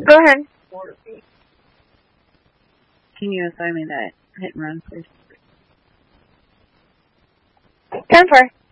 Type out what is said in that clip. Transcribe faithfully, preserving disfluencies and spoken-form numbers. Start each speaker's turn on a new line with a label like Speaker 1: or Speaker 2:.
Speaker 1: Go ahead.
Speaker 2: Can you assign me that hit and run, please?
Speaker 1: ten four.